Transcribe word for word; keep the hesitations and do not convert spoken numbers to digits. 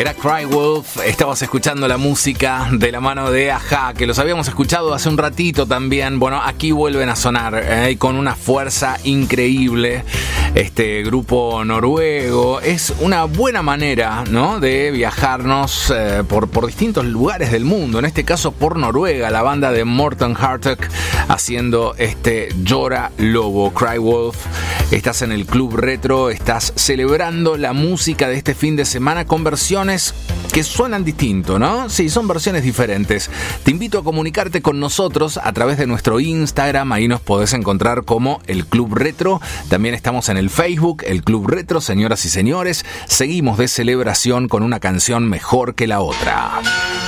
Era Cry Wolf, estabas escuchando la música de la mano de A-ha, que los habíamos escuchado hace un ratito también. Bueno, aquí vuelven a sonar eh, con una fuerza increíble. Este grupo noruego es una buena manera, ¿no?, de viajarnos eh, por, por distintos lugares del mundo. En este caso por Noruega, la banda de Morten Harket haciendo este Llora Lobo, Cry Wolf. Estás en el Club Retro, estás celebrando la música de este fin de semana con versiones que suenan distinto, ¿no? Sí, son versiones diferentes. Te invito a comunicarte con nosotros a través de nuestro Instagram. Ahí nos podés encontrar como el Club Retro. También estamos en el Facebook, el Club Retro. Señoras y señores, seguimos de celebración con una canción mejor que la otra.